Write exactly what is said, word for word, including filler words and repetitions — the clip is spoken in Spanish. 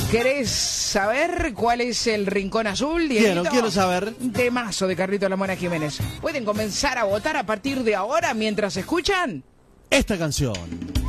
¿Querés saber cuál es el Rincón Azul, Dieguito? Quiero, quiero saber. Un temazo de Carlito La Mona Jiménez. Pueden comenzar a votar a partir de ahora mientras escuchan esta canción.